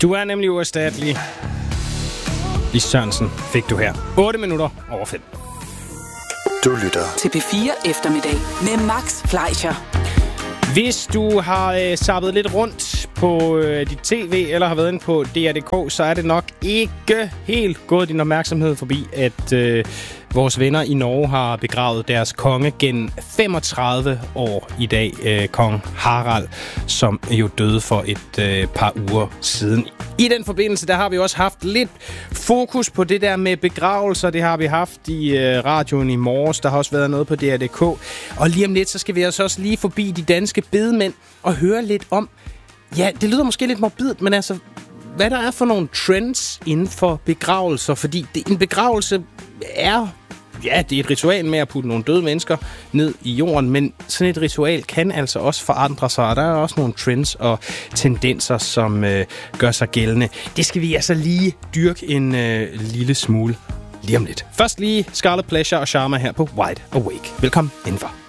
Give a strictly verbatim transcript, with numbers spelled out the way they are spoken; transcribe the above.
Du er nemlig uerstattelig. Lis Sørensen fik du her. otte minutter over fem. Du lytter til P fire Eftermiddag med Max Fleischer. Hvis du har øh, zappet lidt rundt på øh, dit tv, eller har været inde på D R punktum d k, så er det nok ikke helt gået din opmærksomhed forbi, at øh, vores venner i Norge har begravet deres konge gennem femogtredive år i dag. Øh, kong Harald, som jo døde for et øh, par uger siden. I den forbindelse, der har vi også haft lidt fokus på det der med begravelser. Det har vi haft i øh, radioen i morges. Der har også været noget på D R punktum d k. Og lige om lidt, så skal vi altså også lige forbi de danske bedemænd og høre lidt om, ja, det lyder måske lidt morbidt, men altså, hvad der er for nogle trends inden for begravelser. Fordi det, en begravelse er, ja, det er et ritual med at putte nogle døde mennesker ned i jorden, men sådan et ritual kan altså også forandre sig, og der er også nogle trends og tendenser, som øh, gør sig gældende. Det skal vi altså lige dyrke en øh, lille smule lige om lidt. Først lige Scarlet Pleasure og Sharma her på Wide Awake. Velkommen indenfor.